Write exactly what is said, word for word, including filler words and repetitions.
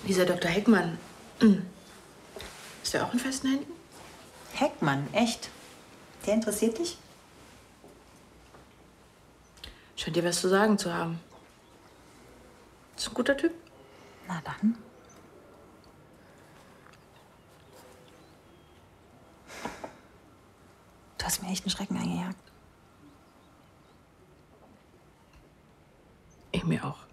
Dieser Doktor Heckmann, hm. Ist der auch in festen Händen? Heckmann, echt? Der interessiert dich? Scheint dir was zu sagen zu haben. Ist ein guter Typ. Na dann. Du hast mir echt einen Schrecken eingejagt. Ich mir auch.